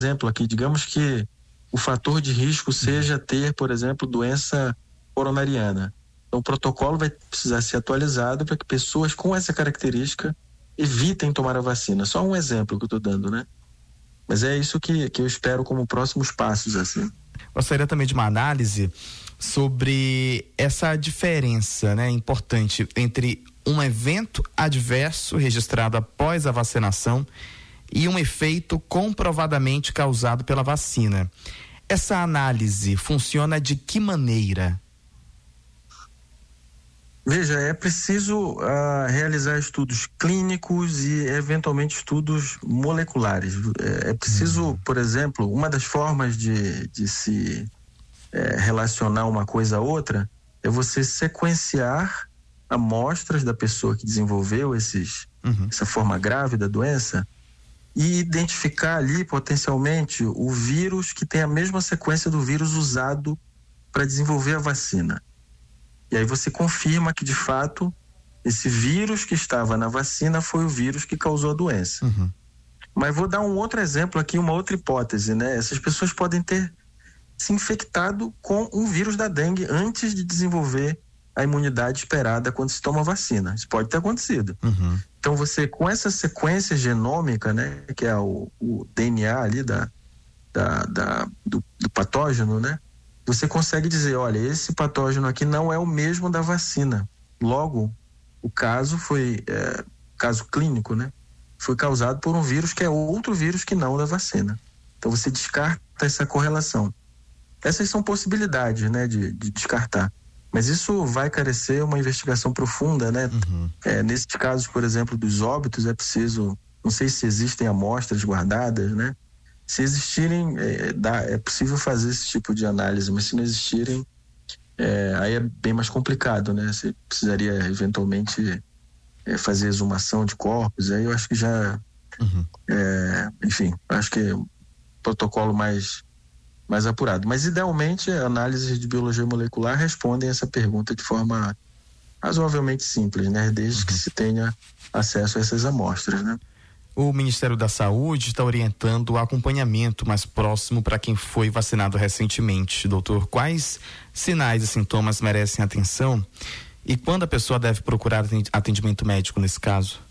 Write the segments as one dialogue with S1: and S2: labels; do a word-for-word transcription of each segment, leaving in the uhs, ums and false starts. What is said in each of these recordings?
S1: exemplo aqui, digamos que o fator de risco seja ter, por exemplo, doença coronariana. Então o protocolo vai precisar ser atualizado para que pessoas com essa característica evitem tomar a vacina. Só um exemplo que eu estou dando, né? Mas é isso que, que eu espero como próximos passos, assim.
S2: Gostaria também de uma análise sobre essa diferença, né, importante entre um evento adverso registrado após a vacinação e um efeito comprovadamente causado pela vacina. Essa análise funciona de que maneira?
S1: Veja, é preciso uh, realizar estudos clínicos e eventualmente estudos moleculares. É, é preciso, uhum. por exemplo, uma das formas de, de se é, relacionar uma coisa a outra é você sequenciar amostras da pessoa que desenvolveu esses, uhum. essa forma grave da doença e identificar ali potencialmente o vírus que tem a mesma sequência do vírus usado para desenvolver a vacina. E aí você confirma que, de fato, esse vírus que estava na vacina foi o vírus que causou a doença. Uhum. Mas vou dar um outro exemplo aqui, uma outra hipótese, né? Essas pessoas podem ter se infectado com um vírus da dengue antes de desenvolver a imunidade esperada quando se toma a vacina. Isso pode ter acontecido. Uhum. Então você, com essa sequência genômica, né? Que é o, o D N A ali da, da, da, do, do patógeno, né? Você consegue dizer, olha, esse patógeno aqui não é o mesmo da vacina. Logo, o caso foi, é, caso clínico, né? Foi causado por um vírus que é outro vírus que não da vacina. Então você descarta essa correlação. Essas são possibilidades, né, de, de descartar. Mas isso vai carecer uma investigação profunda, né? Uhum. É, nesses casos, por exemplo, dos óbitos, é preciso, não sei se existem amostras guardadas, né? Se existirem, é, dá, é possível fazer esse tipo de análise, mas se não existirem, é, aí é bem mais complicado, né? Você precisaria eventualmente é, fazer exumação de corpos, aí eu acho que já, uhum. é, enfim, acho que é um protocolo mais, mais apurado. Mas idealmente, análises de biologia molecular respondem essa pergunta de forma razoavelmente simples, né? Desde uhum. que se tenha acesso a essas amostras, né?
S2: O Ministério da Saúde está orientando o acompanhamento mais próximo para quem foi vacinado recentemente. Doutor, quais sinais e sintomas merecem atenção e quando a pessoa deve procurar atendimento médico nesse caso?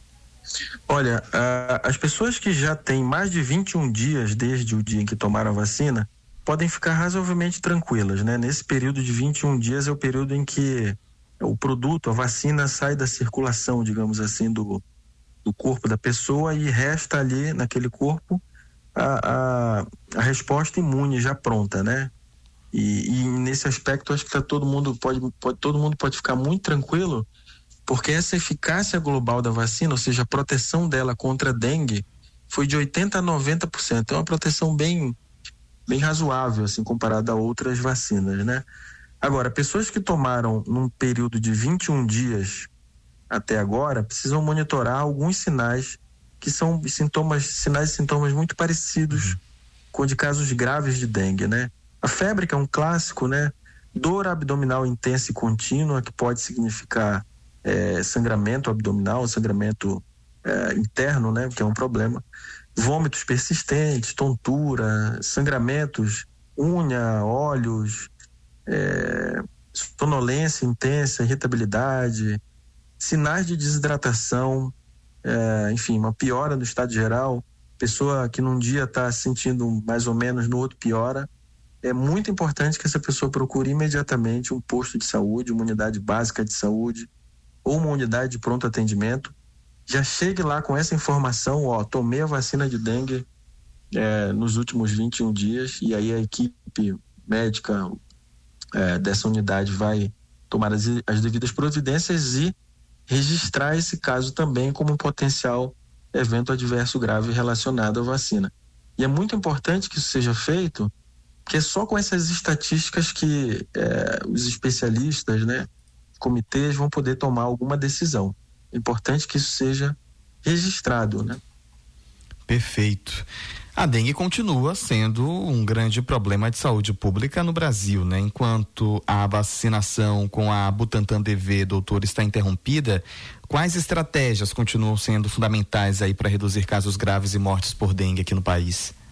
S1: Olha, uh, as pessoas que já têm mais de vinte e um dias desde o dia em que tomaram a vacina podem ficar razoavelmente tranquilas, né? Nesse período de vinte e um dias é o período em que o produto, a vacina, sai da circulação, digamos assim, do do corpo da pessoa e resta ali naquele corpo a, a, a resposta imune já pronta, né? E, e nesse aspecto acho que tá todo mundo pode, pode todo mundo pode ficar muito tranquilo, porque essa eficácia global da vacina, ou seja, a proteção dela contra a dengue, foi de oitenta a noventa por cento. É uma proteção bem bem razoável assim comparada a outras vacinas, né? Agora, pessoas que tomaram num período de vinte e um dias até agora, precisam monitorar alguns sinais que são sintomas, sinais e sintomas muito parecidos uhum. com de casos graves de dengue, né? A febre, que é um clássico, né? Dor abdominal intensa e contínua, que pode significar é, sangramento abdominal, sangramento é, interno, né? Que é um problema. Vômitos persistentes, tontura, sangramentos, unha, olhos, é, sonolência intensa, irritabilidade, sinais de desidratação, é, enfim, uma piora no estado geral, pessoa que num dia está se sentindo mais ou menos, no outro piora. É muito importante que essa pessoa procure imediatamente um posto de saúde, uma unidade básica de saúde ou uma unidade de pronto atendimento. Já chegue lá com essa informação, ó, tomei a vacina de dengue é, nos últimos vinte e um dias, e aí a equipe médica é, dessa unidade vai tomar as, as devidas providências e registrar esse caso também como um potencial evento adverso grave relacionado à vacina. E é muito importante que isso seja feito, porque é só com essas estatísticas que é, os especialistas, né, comitês vão poder tomar alguma decisão. É importante que isso seja registrado, né?
S2: Perfeito. A dengue continua sendo um grande problema de saúde pública no Brasil, né? Enquanto a vacinação com a Butantan D V, doutor, está interrompida, quais estratégias continuam sendo fundamentais aí para reduzir casos graves e mortes por dengue aqui no país?